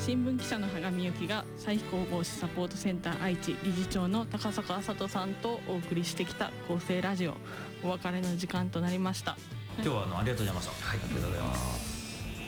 新聞記者の羽上由紀が再非行防止サポートセンター愛知理事長の高坂麻人さんとお送りしてきた厚生ラジオ、お別れの時間となりました。 今日はありがとうございました。 はい、ありがとうございます。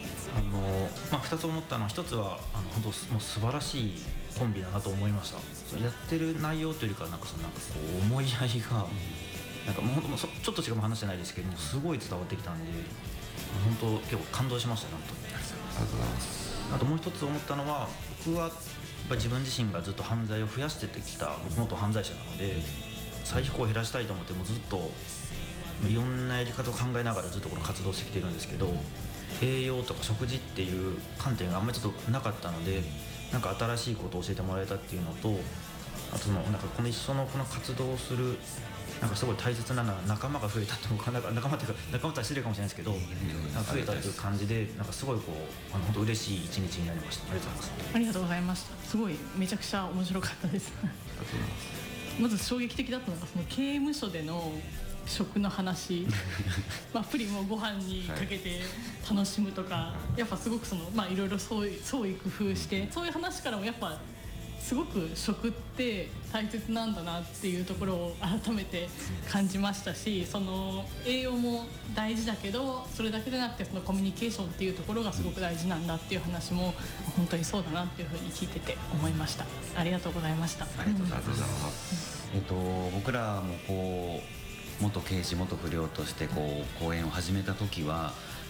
2つ思ったのは、1つは本当もう素晴らしいコンビだなと思いました。やってる内容というか、なんかこう思い合いがなんかもうちょっとしかも話してないですけど、すごい伝わってきたんで、本当結構感動しましたね。本当にありがとうございます。 あともう一つ思ったのは、僕はやっぱ自分自身がずっと犯罪を増やしてきた元犯罪者なので、再非行を減らしたいと思ってもずっといろんなやり方を考えながらずっとこの活動してきてるんですけど、栄養とか食事っていう観点があんまりちょっとなかったので、なんか新しいことを教えてもらえたっていうのと、あとなんかこの一緒のこの活動をするなんかすごい大切なのは仲間が増えたって、僕は仲間っていうか仲間とは失礼かもしれないですけど、なんか増えたっていう感じで、なんかすごいこう本当嬉しい一日になりました。ありがとうございます。 ありがとうございました。すごいめちゃくちゃ面白かったです。 ありがとうございます。 まず衝撃的だったのがその刑務所での食の話プリンをご飯にかけて楽しむとか、やっぱすごくいろいろ創意工夫して、そういう話からもやっぱすごく食って大切なんだなっていうところを改めて感じましたし、その栄養も大事だけど、それだけでなくてそのコミュニケーションっていうところがすごく大事なんだっていう話も本当にそうだなっていうふうに聞いてて思いました。ありがとうございました。 ありがとうございます。僕らもこう元刑事元不良としてこう講演を始めた時は